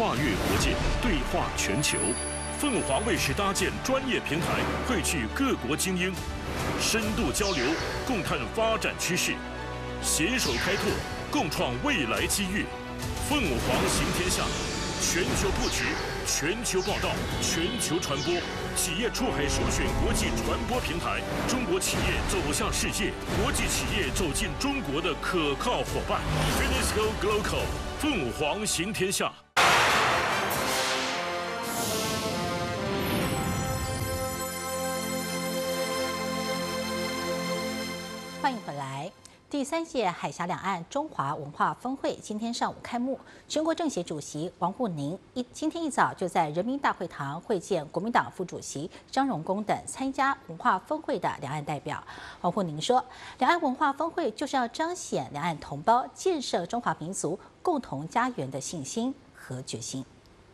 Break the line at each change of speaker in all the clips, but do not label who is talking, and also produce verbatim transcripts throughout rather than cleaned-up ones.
跨越国界，对话全球。凤凰卫视搭建专业平台，汇聚各国精英，深度交流，共探发展趋势，携手开拓，共创未来机遇。凤凰行天下，全球布局，全球报道，全球传播。企业出海首选国际传播平台，中国企业走向世界，国际企业走进中国的可靠伙伴。Finisco Global， 凤凰行天下。
欢迎回来。第三届海峡两岸中华文化峰会今天上午开幕，全国政协主席王沪宁一今天一早就在人民大会堂会见国民党副主席张荣恭等参加文化峰会的两岸代表。王沪宁说，两岸文化峰会就是要彰显两岸同胞建设中华民族共同家园的信心和决心。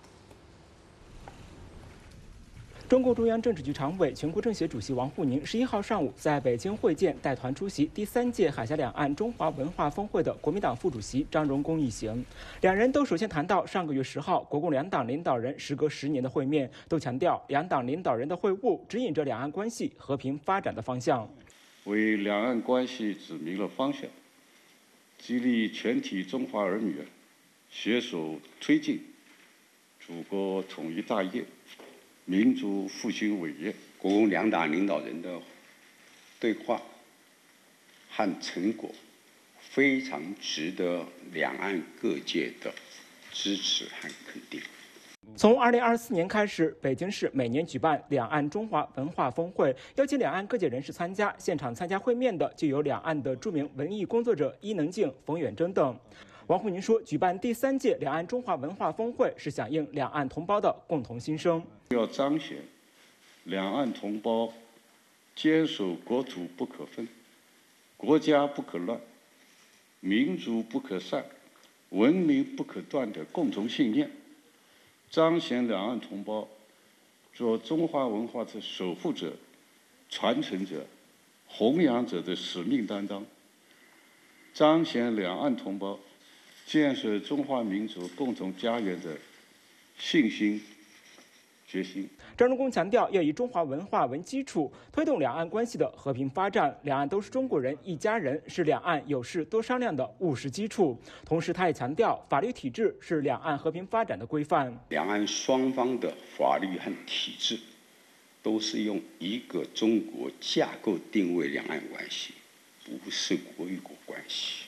中共中央政治局常委、全国政协主席王沪宁十一号上午在北京会见带团出席第三届海峡两岸中华文化峰会的国民党副主席张荣恭一行。两人都首先谈到上个月十号国共两党领导人时隔十年的会面，都强调两党领导人的会晤指引着两岸关系和平发展的方向，
为两岸关系指明了方向，激励全体中华儿女携手推进祖国统一大业、民族复兴伟业。
国共两党领导人的对话和成果非常值得两岸各界的支持和肯定。
从二零二四年开始，北京市每年举办两岸中华文化峰会，邀请两岸各界人士参加。现场参加会面的就有两岸的著名文艺工作者伊能静、冯远征等。王沪宁说，举办第三届两岸中华文化峰会是响应两岸同胞的共同心声，
要彰显两岸同胞坚守国土不可分、国家不可乱、民族不可散、文明不可断的共同信念，彰显两岸同胞做中华文化的守护者、传承者、弘扬者的使命担当，彰显两岸同胞建设中华民族共同家园的信心、决心。
张荣恭强调，要以中华文化为基础，推动两岸关系的和平发展。两岸都是中国人，一家人，是两岸有事多商量的务实基础。同时，他也强调，法律体制是两岸和平发展的规范。
两岸双方的法律和体制都是用一个中国架构定位两岸关系，不是国与国关系。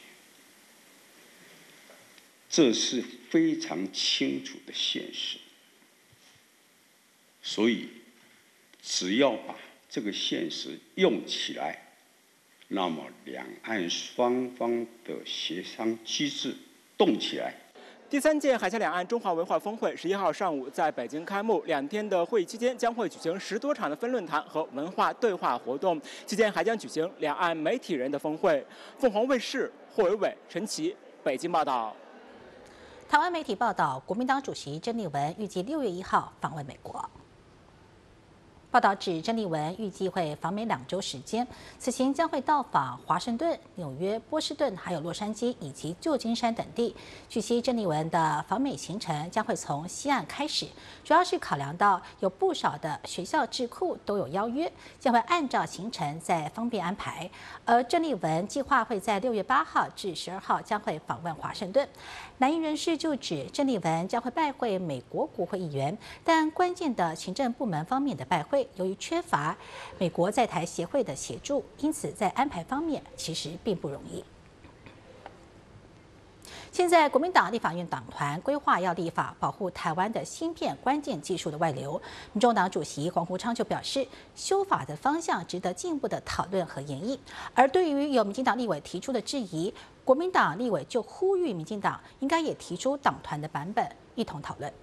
这是非常清楚的现实，所以只要把这个现实用起来，那么两岸双方的协商机制动起来。
第三届海峡两岸中华文化峰会十一号上午在北京开幕，两天的会议期间将会举行十多场的分论坛和文化对话活动，期间还将举行两岸媒体人的峰会。凤凰卫视霍伟伟、陈琦北京报道。
台湾媒体报道，国民党主席曾丽文预计六月一号访问美国。报道指，曾丽文预计会访美两周时间，此行将会到访华盛顿、纽约、波士顿，还有洛杉矶以及旧金山等地。据悉，曾丽文的访美行程将会从西岸开始，主要是考量到有不少的学校智库都有邀约，将会按照行程再方便安排。而曾丽文计划会在六月八号至十二号将会访问华盛顿。南营人士就指，曾丽文将会拜会美国国会议员，但关键的行政部门方面的拜会，由于缺乏美国在台协会的协助，因此在安排方面其实并不容易。现在，国民党立法院党团规划要立法保护台湾的芯片关键技术的外流。民众党主席黄国昌就表示，修法的方向值得进一步的讨论和研议。而对于有民进党立委提出的质疑，国民党立委就呼吁民进党应该也提出党团的版本，一同讨论。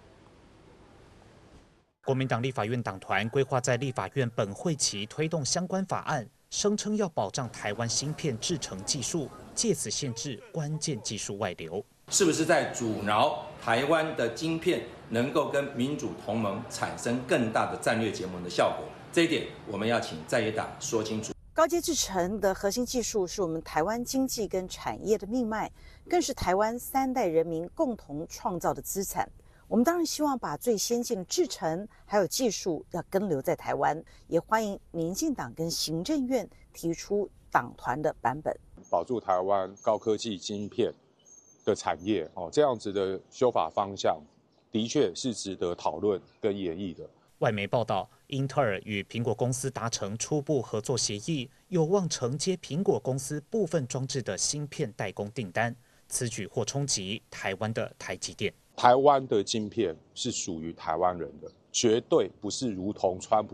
国民党立法院党团规划在立法院本会期推动相关法案，声称要保障台湾芯片制程技术，借此限制关键技术外流。
是不是在阻挠台湾的晶片能够跟民主同盟产生更大的战略结盟的效果？这一点我们要请在野党说清楚。
高阶制程的核心技术是我们台湾经济跟产业的命脉，更是台湾三代人民共同创造的资产。 我们当然希望把最先进的制程还有技术要跟留在台湾，也欢迎民进党跟行政院提出党团的版本，
保住台湾高科技晶片的产业哦，这样子的修法方向，的确是值得讨论跟研议的。
外媒报道，英特尔与苹果公司达成初步合作协议，有望承接苹果公司部分装置的芯片代工订单。此举或冲击台湾的台积电。
台湾的晶片是属于台湾人的，绝对不是如同川普